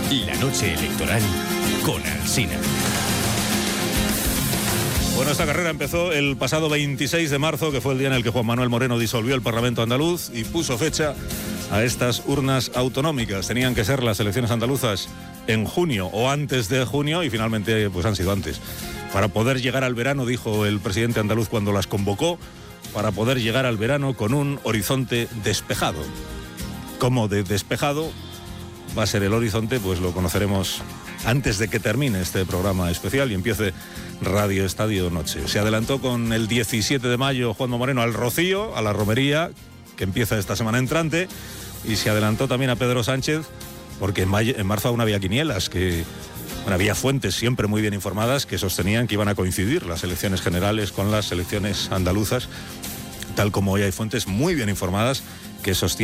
La noche electoral con Alsina. Bueno, esta carrera empezó el pasado 26 de marzo, que fue el día en el que Juan Manuel Moreno disolvió el Parlamento andaluz y puso fecha a estas urnas autonómicas. Tenían que ser las elecciones andaluzas en junio o antes de junio y finalmente pues han sido antes. Para poder llegar al verano, dijo el presidente andaluz cuando las convocó, para poder llegar al verano con un horizonte despejado. ¿Cómo de despejado va a ser el horizonte? Pues lo conoceremos antes de que termine este programa especial y empiece Radio Estadio Noche. Se adelantó con el 17 de mayo Juanma Moreno al Rocío, a la romería, que empieza esta semana entrante, y se adelantó también a Pedro Sánchez, porque en marzo aún había quinielas, había fuentes siempre muy bien informadas que sostenían que iban a coincidir las elecciones generales con las elecciones andaluzas, tal como hoy hay fuentes muy bien informadas que sostienen